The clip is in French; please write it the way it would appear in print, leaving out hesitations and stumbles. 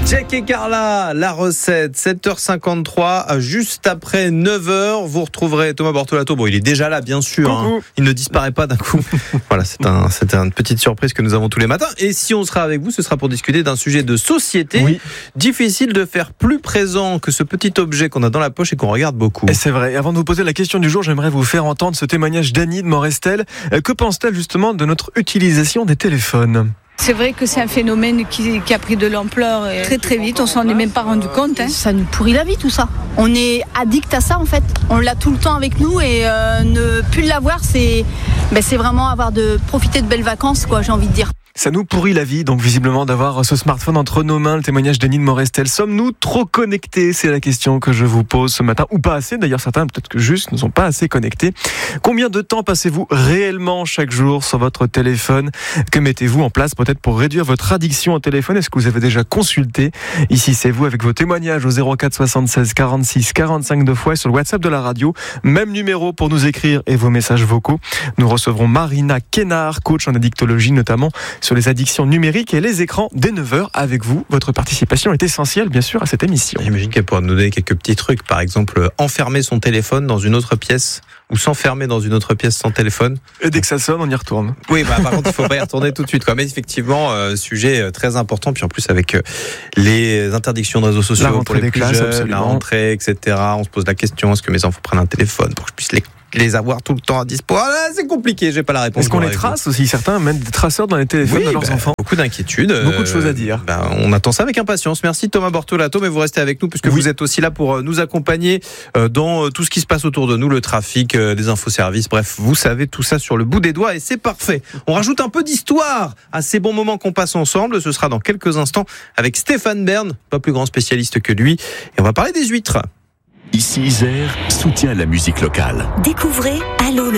Jack et Carla, la recette, 7h53, juste après 9h, vous retrouverez Thomas Bortolato. Bon, il est déjà là, bien sûr, hein. Il ne disparaît pas d'un coup. Voilà, c'est une petite surprise que nous avons tous les matins. Et si on sera avec vous, ce sera pour discuter d'un sujet de société. Oui. Difficile de faire plus présent que ce petit objet qu'on a dans la poche et qu'on regarde beaucoup. Et c'est vrai. Et avant de vous poser la question du jour, j'aimerais vous faire entendre ce témoignage d'Annie de Morestel. Que pense-t-elle justement de notre utilisation des téléphones ? C'est vrai que c'est un phénomène qui a pris de l'ampleur très très vite, on s'en est même pas rendu compte. Ça nous pourrit la vie tout ça. On est addict à ça en fait. On l'a tout le temps avec nous et ne plus l'avoir, c'est vraiment profiter de belles vacances, quoi, j'ai envie de dire. Ça nous pourrit la vie, donc visiblement, d'avoir ce smartphone entre nos mains. Le témoignage d'Annie de Morestel. Sommes-nous trop connectés ? C'est la question que je vous pose ce matin. Ou pas assez, d'ailleurs certains peut-être que juste ne sont pas assez connectés. Combien de temps passez-vous réellement chaque jour sur votre téléphone ? Que mettez-vous en place peut-être pour réduire votre addiction au téléphone ? Est-ce que vous avez déjà consulté ? Ici c'est vous avec vos témoignages au 04 76 46 45 2 fois et sur le WhatsApp de la radio. Même numéro pour nous écrire et vos messages vocaux. Nous recevrons Marina Kénard, coach en addictologie notamment, sur les addictions numériques et les écrans dès 9h avec vous. Votre participation est essentielle, bien sûr, à cette émission. J'imagine qu'elle pourra nous donner quelques petits trucs. Par exemple, enfermer son téléphone dans une autre pièce ou s'enfermer dans une autre pièce sans téléphone. Et dès que ça sonne, on y retourne. Oui, par contre, il ne faut pas y retourner tout de suite, quoi. Mais effectivement, sujet très important. Puis en plus, avec les interdictions de réseaux sociaux pour les plus jeunes, absolument. La rentrée, etc. On se pose la question, est-ce que mes enfants prennent un téléphone pour que je puisse les avoir tout le temps à dispo? C'est compliqué, j'ai pas la réponse. Est-ce qu'on les trace aussi? Certains mettent des traceurs dans les téléphones de leurs enfants. Beaucoup d'inquiétudes. Beaucoup de choses à dire. On attend ça avec impatience. Merci Thomas Bortolato, mais vous restez avec nous puisque vous êtes aussi là pour nous accompagner dans tout ce qui se passe autour de nous, le trafic, les infoservices, bref, vous savez tout ça sur le bout des doigts et c'est parfait. On rajoute un peu d'histoire à ces bons moments qu'on passe ensemble. Ce sera dans quelques instants avec Stéphane Bern, pas plus grand spécialiste que lui, et on va parler des huîtres. Ici Isère soutient la musique locale. Découvrez Allô